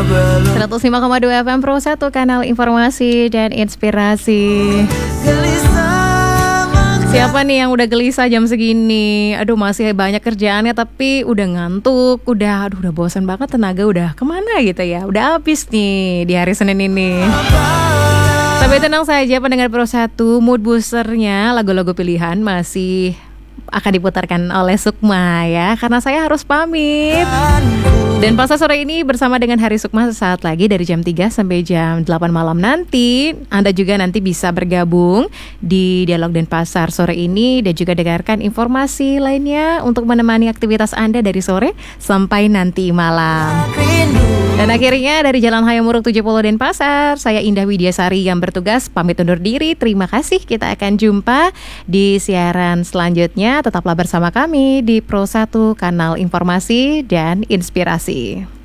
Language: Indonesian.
105,2 FM Pro 1, kanal informasi dan inspirasi. Siapa nih yang udah gelisah jam segini? Aduh, masih banyak kerjaannya tapi udah ngantuk, udah bosan banget, tenaga udah kemana gitu ya. Udah habis nih di hari Senin ini. Tapi tenang saja pendengar Pro 1, mood boosternya lagu-lagu pilihan masih akan diputarkan oleh Sukma ya, karena saya harus pamit. Dan pasar sore ini bersama dengan Hari Sukma sesaat lagi dari jam 3 sampai jam 8 malam nanti. Anda juga nanti bisa bergabung di Dialog Denpasar sore ini dan juga dengarkan informasi lainnya untuk menemani aktivitas Anda dari sore sampai nanti malam. Dan akhirnya dari Jalan Hayamuruk 70 Denpasar, saya Indah Widiasari yang bertugas pamit undur diri. Terima kasih, kita akan jumpa di siaran selanjutnya. Tetaplah bersama kami di Pro 1, kanal informasi dan inspirasi.